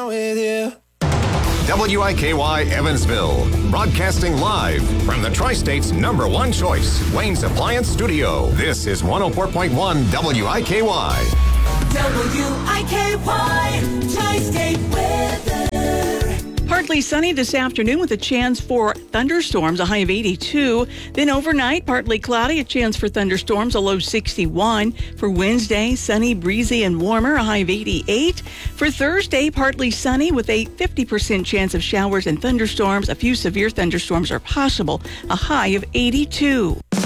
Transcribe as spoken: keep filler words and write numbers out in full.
down with you. W I K Y Evansville, broadcasting live from the Tri-State's number one choice, Wayne's Appliance Studio. This is one oh four point one W I K Y. W I K Y, Tri-State weather. Partly sunny this afternoon with a chance for thunderstorms, a high of eighty-two. Then overnight, partly cloudy, a chance for thunderstorms, a low sixty-one. For Wednesday, sunny, breezy, and warmer, a high of eighty-eight. For Thursday, partly sunny with a fifty percent chance of showers and thunderstorms. A few severe thunderstorms are possible, a high of eighty-two.